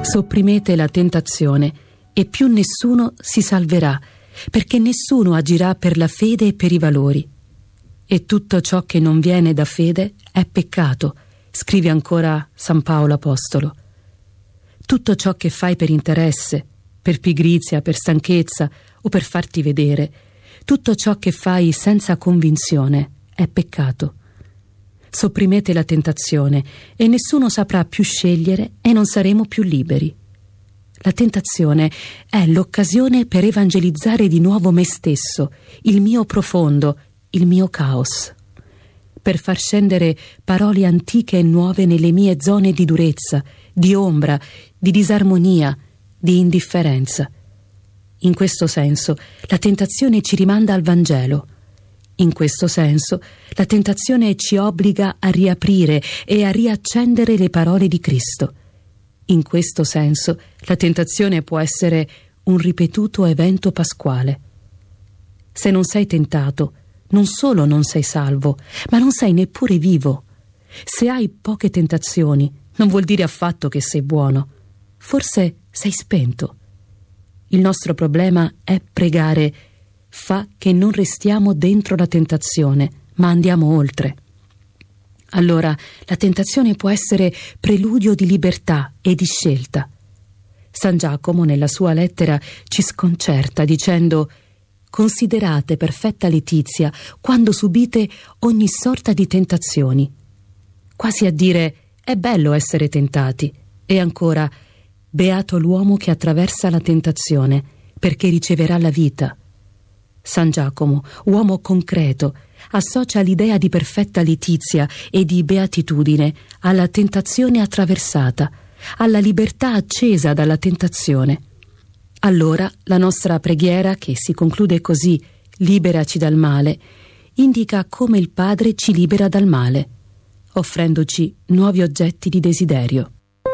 Sopprimete la tentazione e più nessuno si salverà, perché nessuno agirà per la fede e per i valori. E tutto ciò che non viene da fede è peccato, scrive ancora San Paolo Apostolo. Tutto ciò che fai per interesse, per pigrizia, per stanchezza o per farti vedere, tutto ciò che fai senza convinzione è peccato. Sopprimete la tentazione e nessuno saprà più scegliere e non saremo più liberi. La tentazione è l'occasione per evangelizzare di nuovo me stesso, il mio profondo, il mio caos, per far scendere parole antiche e nuove nelle mie zone di durezza, di ombra, di disarmonia, di indifferenza. In questo senso, la tentazione ci rimanda al Vangelo. In questo senso, la tentazione ci obbliga a riaprire e a riaccendere le parole di Cristo. In questo senso, la tentazione può essere un ripetuto evento pasquale. Se non sei tentato, non solo non sei salvo, ma non sei neppure vivo. Se hai poche tentazioni, non vuol dire affatto che sei buono. Forse sei spento. Il nostro problema è pregare: fa che non restiamo dentro la tentazione, ma andiamo oltre. Allora la tentazione può essere preludio di libertà e di scelta. San Giacomo nella sua lettera ci sconcerta dicendo: considerate perfetta letizia quando subite ogni sorta di tentazioni. Quasi a dire: è bello essere tentati. E ancora: beato l'uomo che attraversa la tentazione, perché riceverà la vita. San Giacomo, uomo concreto, associa l'idea di perfetta letizia e di beatitudine alla tentazione attraversata, alla libertà accesa dalla tentazione. Allora la nostra preghiera, che si conclude così: liberaci dal male, indica come il Padre ci libera dal male, offrendoci nuovi oggetti di desiderio.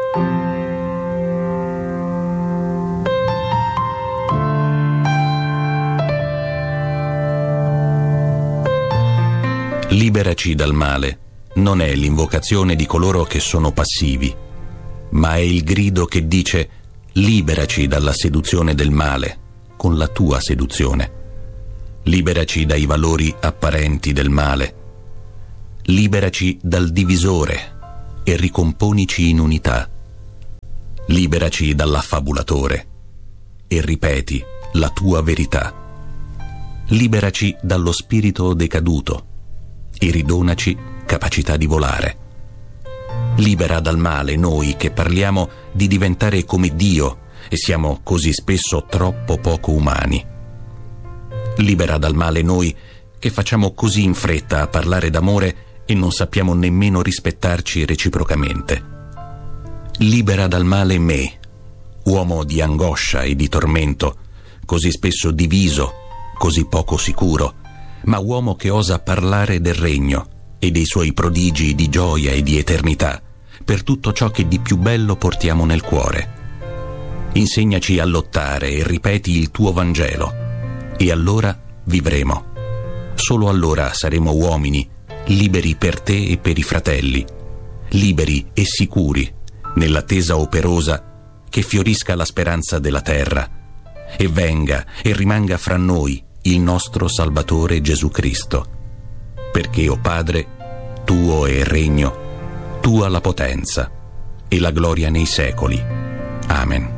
Liberaci dal male non è l'invocazione di coloro che sono passivi, ma è il grido che dice: liberaci dalla seduzione del male con la tua seduzione. Liberaci dai valori apparenti del male. Liberaci dal divisore e ricomponici in unità. Liberaci dall'affabulatore e ripeti la tua verità. Liberaci dallo spirito decaduto e ridonaci capacità di volare. Libera dal male noi che parliamo di diventare come Dio e siamo così spesso troppo poco umani. Libera dal male noi che facciamo così in fretta a parlare d'amore e non sappiamo nemmeno rispettarci reciprocamente. Libera dal male me, uomo di angoscia e di tormento, così spesso diviso, così poco sicuro, ma uomo che osa parlare del regno e dei suoi prodigi di gioia e di eternità, per tutto ciò che di più bello portiamo nel cuore. Insegnaci a lottare e ripeti il tuo Vangelo, e allora vivremo. Solo allora saremo uomini, liberi per te e per i fratelli, liberi e sicuri, nell'attesa operosa che fiorisca la speranza della terra, e venga e rimanga fra noi il nostro Salvatore Gesù Cristo, perché, o Padre, tuo è il regno, tua la potenza e la gloria nei secoli. Amen.